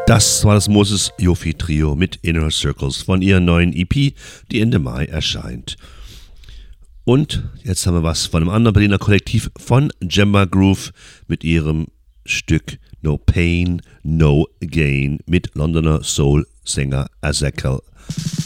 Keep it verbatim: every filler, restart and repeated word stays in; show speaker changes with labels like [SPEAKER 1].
[SPEAKER 1] Das war das Moses Yofi Trio mit Inner Circles von ihrer neuen E P, die Ende Mai erscheint. Und jetzt haben wir was von einem anderen Berliner Kollektiv, von Gemma Groove mit ihrem Stück No Pain, No Gain mit Londoner Soul-Sänger Ezekiel